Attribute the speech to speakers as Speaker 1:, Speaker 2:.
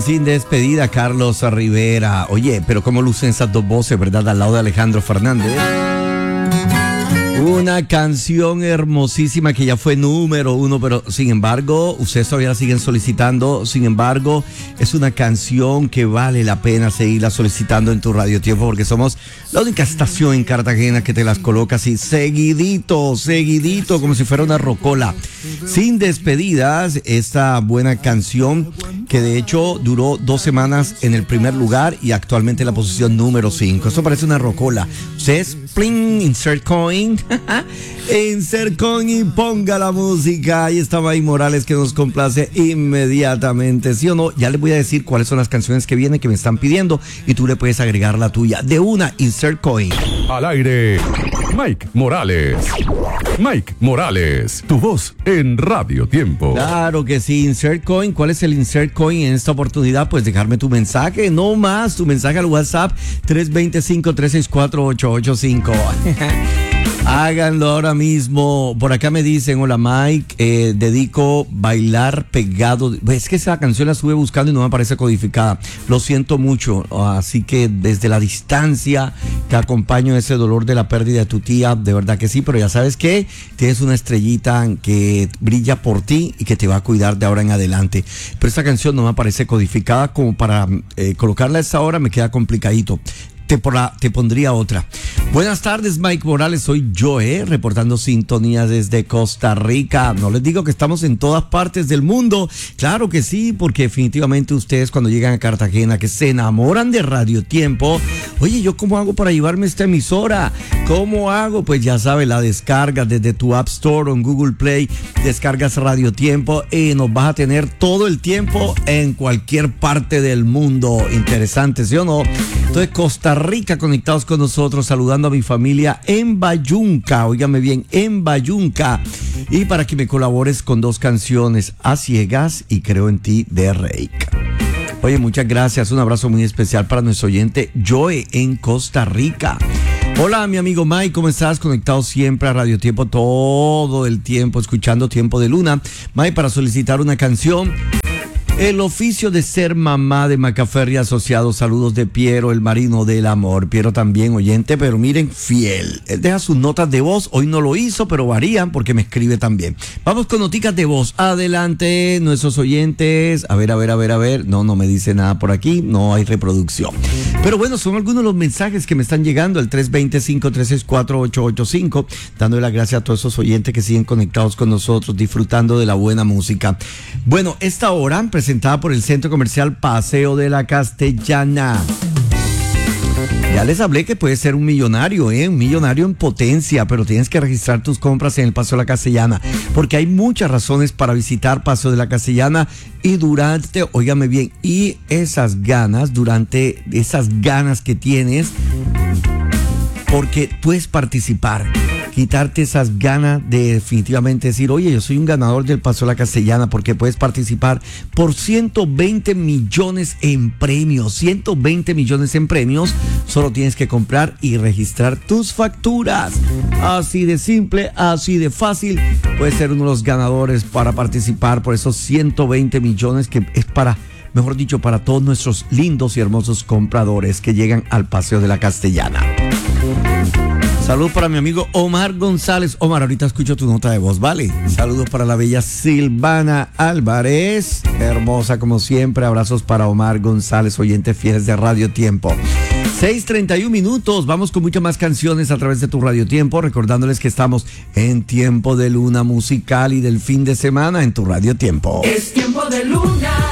Speaker 1: Sin despedida, Carlos Rivera. Oye, pero cómo lucen esas dos voces, ¿verdad? Al lado de Alejandro Fernández. Una canción hermosísima que ya fue número 1, pero sin embargo, ustedes todavía la siguen solicitando. Sin embargo, es una canción que vale la pena seguirla solicitando en tu Radio Tiempo, porque somos la única estación en Cartagena que te las coloca así, seguidito, como si fuera una rocola. Sin despedidas, esta buena canción que de hecho duró 2 semanas en el primer lugar y actualmente en la posición número 5. Esto parece una rocola. Ustedes, pling, insert coin. Insert coin y ponga la música. Ahí está Mike Morales, que nos complace inmediatamente, ¿sí o no? Ya les voy a decir cuáles son las canciones que vienen, que me están pidiendo, y tú le puedes agregar la tuya. De una, insert coin.
Speaker 2: Al aire, Mike Morales. Mike Morales, tu voz en Radio Tiempo.
Speaker 1: Claro que sí, insert coin. ¿Cuál es el insert coin en esta oportunidad? Pues dejarme tu mensaje, no más, tu mensaje al WhatsApp 325-364-885. Háganlo ahora mismo. Por acá me dicen, hola Mike, dedico bailar pegado. Es que esa canción la estuve buscando y no me aparece codificada. Lo siento mucho. Así que desde la distancia te acompaño ese dolor de la pérdida de tu tía. De verdad que sí, pero ya sabes que tienes una estrellita que brilla por ti y que te va a cuidar de ahora en adelante. Pero esta canción no me aparece codificada, como para colocarla a esta hora me queda complicadito. Te pondría otra. Buenas tardes, Mike Morales, soy Joe, reportando sintonía desde Costa Rica. No les digo que estamos en todas partes del mundo. Claro que sí, porque definitivamente ustedes cuando llegan a Cartagena, que se enamoran de Radio Tiempo, oye, ¿yo cómo hago para llevarme esta emisora? ¿Cómo hago? Pues ya sabes, la descargas desde tu App Store o en Google Play, descargas Radio Tiempo y nos vas a tener todo el tiempo en cualquier parte del mundo. Interesante, ¿sí o no? Entonces, Costa Rica conectados con nosotros, saludando a mi familia en Bayunca, óigame bien, en Bayunca, y para que me colabores con 2 canciones, A Ciegas y Creo en Ti de Reik. Oye, muchas gracias, un abrazo muy especial para nuestro oyente Joe en Costa Rica. Hola, mi amigo Mike, ¿cómo estás? Conectado siempre a Radio Tiempo todo el tiempo, escuchando Tiempo de Luna. Mike, para solicitar una canción, El oficio de ser mamá, de Macaferri Asociados. Saludos de Piero, el marino del amor. Piero también oyente, pero miren, fiel. Él deja sus notas de voz. Hoy no lo hizo, pero varían porque me escribe también. Vamos con noticas de voz. Adelante, nuestros oyentes. A ver. No me dice nada por aquí. No hay reproducción. Pero bueno, son algunos de los mensajes que me están llegando. El 325-364-885. Dándole las gracias a todos esos oyentes que siguen conectados con nosotros, disfrutando de la buena música. Bueno, esta hora presentada por el Centro Comercial Paseo de la Castellana. Ya les hablé que puedes ser un millonario, un millonario en potencia, pero tienes que registrar tus compras en el Paseo de la Castellana, porque hay muchas razones para visitar Paseo de la Castellana y óigame bien, y durante esas ganas que tienes, porque puedes participar. Quitarte esas ganas de definitivamente decir, oye, yo soy un ganador del Paseo de la Castellana, porque puedes participar por 120 millones en premios. 120 millones en premios. Solo tienes que comprar y registrar tus facturas. Así de simple, así de fácil. Puedes ser uno de los ganadores para participar por esos 120 millones que es para, mejor dicho, para todos nuestros lindos y hermosos compradores que llegan al Paseo de la Castellana. Saludos para mi amigo Omar González. Omar, ahorita escucho tu nota de voz, ¿vale? Saludos para la bella Silvana Álvarez, hermosa como siempre. Abrazos para Omar González, oyentes fieles de Radio Tiempo. 6:31 minutos, vamos con muchas más canciones a través de tu Radio Tiempo, recordándoles que estamos en tiempo de luna musical y del fin de semana en tu Radio Tiempo.
Speaker 3: Es tiempo de luna.